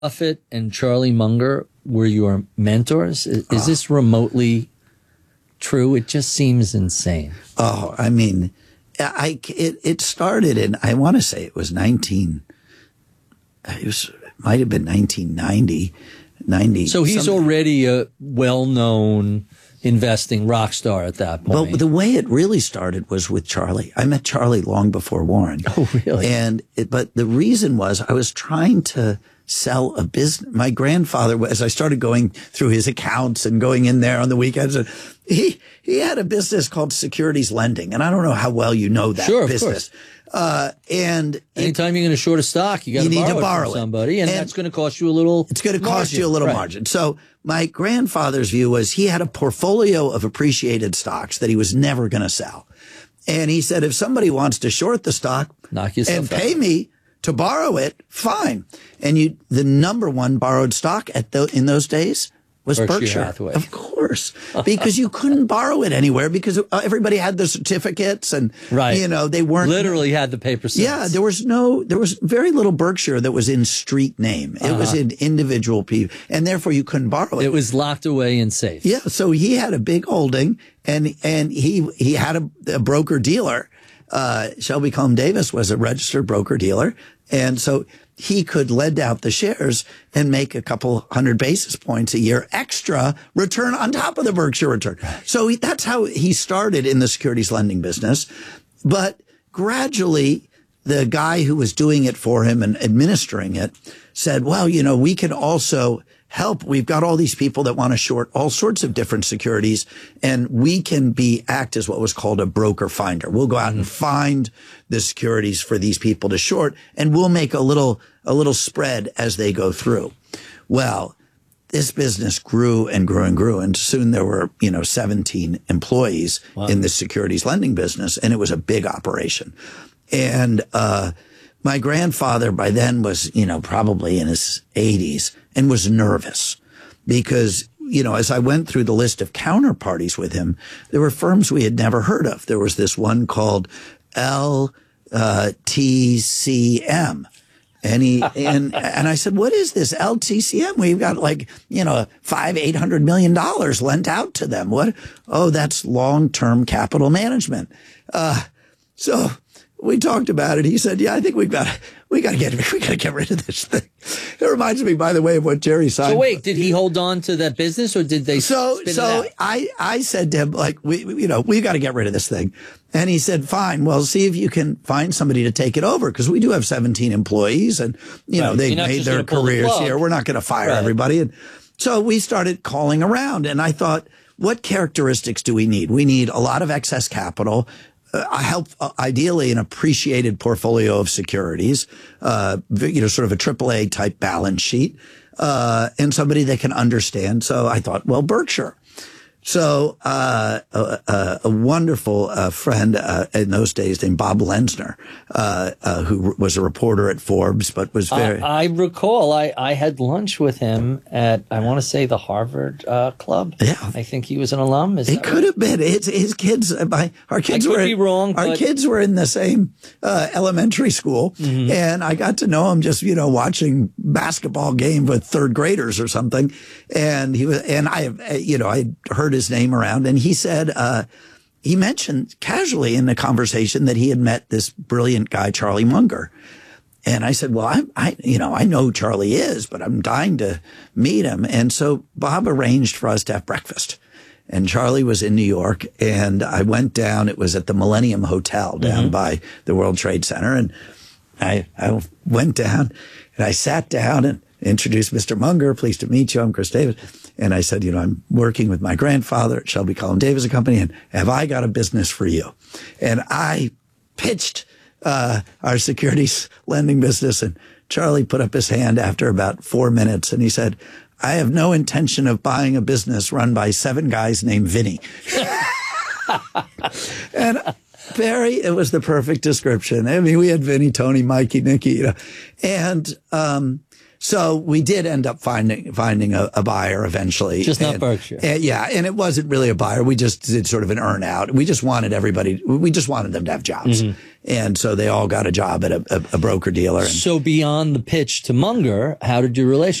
Buffett and Charlie Munger were your mentors? Is this remotely true? It just seems insane. Oh, I mean, it started in, I want to say it was might have been 1990, 90. So he's already a well-known investing rock star at that point. Well, the way it really started was with Charlie. I met Charlie long before Warren. Oh, really? But the reason was I was trying to sell a business. My grandfather, as I started going through his accounts and going in there on the weekends, he had a business called securities lending. And I don't know how well you know that business. And anytime you're going to short a stock, you need to borrow it from somebody, and that's going to cost you a little. It's going to cost you a little margin. So my grandfather's view was he had a portfolio of appreciated stocks that he was never going to sell, and he said if somebody wants to short the stock and pay me to borrow it, fine. And the number one borrowed stock in those days was Berkshire. Hathaway. Of course, because you couldn't borrow it anywhere because everybody had the certificates and, they weren't literally had the paper sets. Yeah, there was very little Berkshire that was in street name. It was in individual people, and therefore you couldn't borrow it. It was locked away in safe. Yeah, so he had a big holding, and he had a broker dealer. Shelby Colm Davis was a registered broker dealer, and so he could lend out the shares and make a couple hundred basis points a year extra return on top of the Berkshire return. So that's how he started in the securities lending business. But gradually, the guy who was doing it for him and administering it said, well, we can also help. We've got all these people that want to short all sorts of different securities, and we can act as what was called a broker finder. We'll go out and find the securities for these people to short, and we'll make a little spread as they go through. Well, this business grew and grew and grew, and soon there were 17 employees in the securities lending business, and it was a big operation. And my grandfather by then was probably in his 80s and was nervous because as I went through the list of counterparties with him, there were firms we had never heard of. There was this one called LTCM. And I said, what is this LTCM? We've got $500-800 million lent out to them. What? Oh, that's long-term capital management. So we talked about it. He said, yeah, I think we got to get rid of this thing. It reminds me, by the way, of what Jerry Seinfeld. So wait, did he hold on to that business or did they spin it out? I said to him, we got to get rid of this thing. And he said, fine, well, see if you can find somebody to take it over. Cause we do have 17 employees and, they've made their careers here. We're not going to fire everybody. And so we started calling around and I thought, what characteristics do we need? We need a lot of excess capital. Ideally an appreciated portfolio of securities, sort of a AAA type balance sheet, and somebody that can understand. So I thought, well, Berkshire. So, a wonderful, friend, in those days named Bob Lenzner, who was a reporter at Forbes, but was I recall I had lunch with him at, I want to say the Harvard, Club. Yeah. I think he was an alum. It could have been. His kids, our kids were in the same, elementary school. Mm-hmm. And I got to know him just, watching basketball game with third graders or something. And I heard his name around, and he said, he mentioned casually in the conversation that he had met this brilliant guy, Charlie Munger. And I said, well, I know who Charlie is, but I'm dying to meet him. And so Bob arranged for us to have breakfast. And Charlie was in New York, and I went down. It was at the Millennium Hotel down by the World Trade Center. And I went down, and I sat down and introduced Mr. Munger. Pleased to meet you. I'm Chris Davis. And I said, I'm working with my grandfather at Shelby Colm Davis & Company, and have I got a business for you? And I pitched our securities lending business, and Charlie put up his hand after about 4 minutes, and he said, I have no intention of buying a business run by 7 guys named Vinny. And it was the perfect description. I mean, we had Vinny, Tony, Mikey, Nicky, and So we did end up finding a buyer eventually. Just not Berkshire. Yeah. And it wasn't really a buyer. We just did sort of an earn out. We just wanted them to have jobs. And so they all got a job at a broker dealer. So beyond the pitch to Munger, how did your relationship